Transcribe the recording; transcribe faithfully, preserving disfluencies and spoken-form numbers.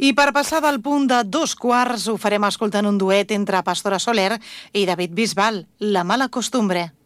I per passar del punt de dos quarts ho farem escoltant un duet entre Pastora Soler i David Bisbal, La mala costumbre.